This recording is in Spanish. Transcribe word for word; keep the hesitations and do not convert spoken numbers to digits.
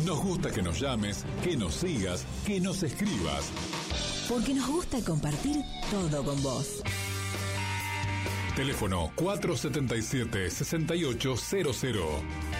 Nos gusta que nos llames, que nos sigas, que nos escribas. Porque nos gusta compartir todo con vos. Teléfono cuatro setenta y siete, sesenta y ocho cero cero.